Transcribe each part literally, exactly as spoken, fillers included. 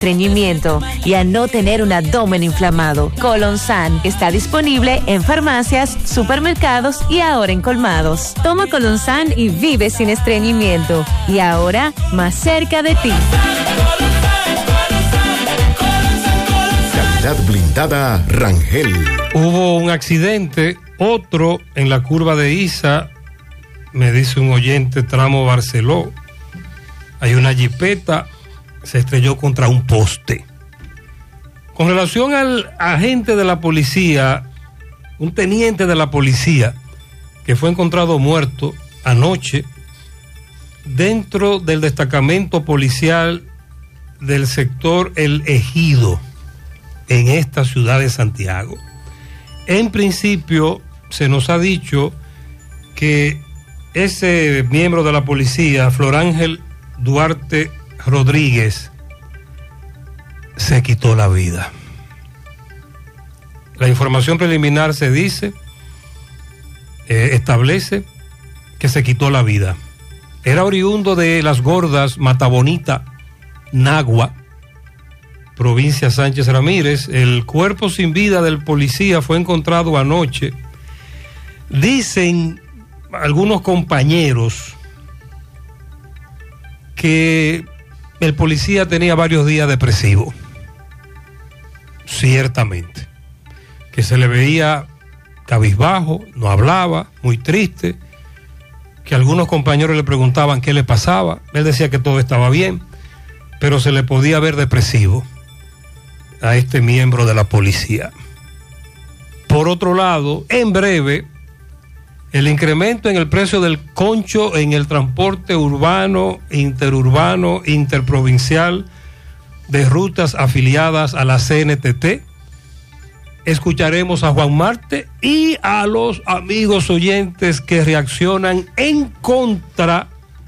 estreñimiento y a no tener un abdomen inflamado. Colonsan está disponible en farmacias, supermercados y ahora en colmados. Toma Colonsan y vive sin estreñimiento. Y ahora, más cerca de ti. Calidad blindada Rangel. Hubo un accidente, otro en la curva de Isa, me dice un oyente, tramo Barceló. Hay una jipeta, se estrelló contra un poste. Con relación al agente de la policía, un teniente de la policía, que fue encontrado muerto anoche dentro del destacamento policial del sector El Ejido, en esta ciudad de Santiago. En principio, se nos ha dicho que ese miembro de la policía, Florángel Duarte Rodríguez, se quitó la vida. La información preliminar se dice, eh, establece que se quitó la vida. Era oriundo de Las Gordas, Matabonita, Nagua, provincia Sánchez Ramírez. El cuerpo sin vida del policía fue encontrado anoche. Dicen algunos compañeros que el policía tenía varios días depresivos, ciertamente, que se le veía cabizbajo, no hablaba, muy triste, que algunos compañeros le preguntaban qué le pasaba, él decía que todo estaba bien, pero se le podía ver depresivo a este miembro de la policía. Por otro lado, en breve, el incremento en el precio del concho en el transporte urbano, interurbano, interprovincial de rutas afiliadas a la C N T T. Escucharemos a Juan Marte y a los amigos oyentes que reaccionan en contra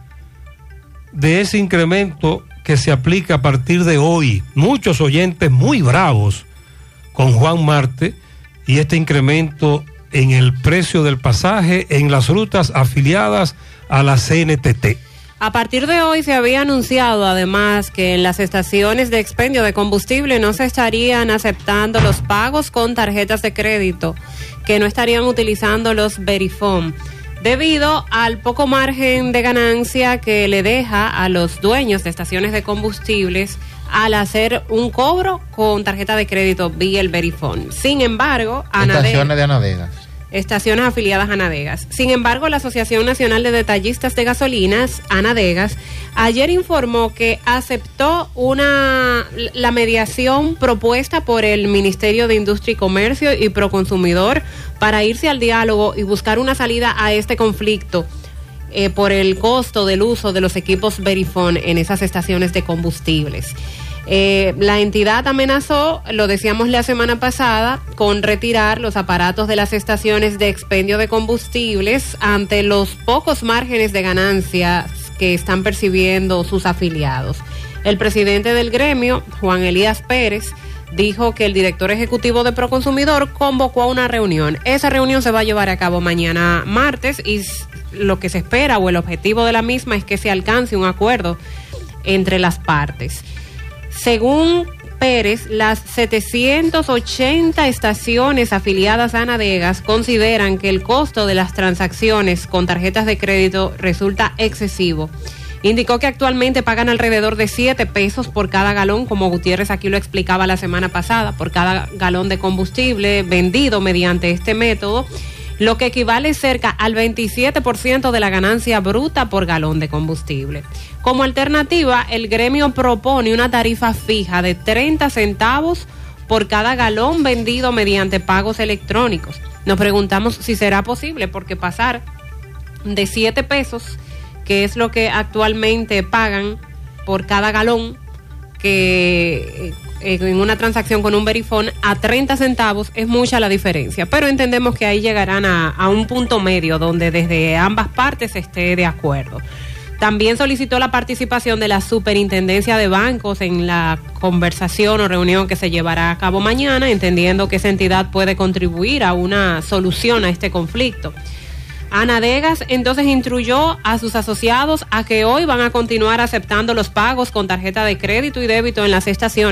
de ese incremento que se aplica a partir de hoy. Muchos oyentes muy bravos con Juan Marte y este incremento en el precio del pasaje en las rutas afiliadas a la C N T T. A partir de hoy se había anunciado además que en las estaciones de expendio de combustible no se estarían aceptando los pagos con tarjetas de crédito, que no estarían utilizando los Verifone, debido al poco margen de ganancia que le deja a los dueños de estaciones de combustibles al hacer un cobro con tarjeta de crédito vía el Verifone. Sin embargo, Anadegas, estaciones de Anadegas. Estaciones afiliadas a Anadegas. Sin embargo, la Asociación Nacional de Detallistas de Gasolinas, Anadegas, ayer informó que aceptó una la mediación propuesta por el Ministerio de Industria y Comercio y Proconsumidor para irse al diálogo y buscar una salida a este conflicto eh, por el costo del uso de los equipos Verifone en esas estaciones de combustibles. Eh, la entidad amenazó, lo decíamos la semana pasada, con retirar los aparatos de las estaciones de expendio de combustibles ante los pocos márgenes de ganancias que están percibiendo sus afiliados. El presidente del gremio, Juan Elías Pérez, dijo que el director ejecutivo de Proconsumidor convocó a una reunión. Esa reunión se va a llevar a cabo mañana martes y lo que se espera o el objetivo de la misma es que se alcance un acuerdo entre las partes. Según Pérez, las setecientas ochenta estaciones afiliadas a Anadegas consideran que el costo de las transacciones con tarjetas de crédito resulta excesivo. Indicó que actualmente pagan alrededor de siete pesos por cada galón, como Gutiérrez aquí lo explicaba la semana pasada, por cada galón de combustible vendido mediante este método, lo que equivale cerca al veintisiete por ciento de la ganancia bruta por galón de combustible. Como alternativa, el gremio propone una tarifa fija de treinta centavos por cada galón vendido mediante pagos electrónicos. Nos preguntamos si será posible, porque pasar de siete pesos, que es lo que actualmente pagan por cada galón, que en una transacción con un Verifone, a treinta centavos, es mucha la diferencia, pero entendemos que ahí llegarán a, a un punto medio donde desde ambas partes se esté de acuerdo. También solicitó la participación de la Superintendencia de Bancos en la conversación o reunión que se llevará a cabo mañana, entendiendo que esa entidad puede contribuir a una solución a este conflicto. Anadegas entonces instruyó a sus asociados a que hoy van a continuar aceptando los pagos con tarjeta de crédito y débito en las estaciones.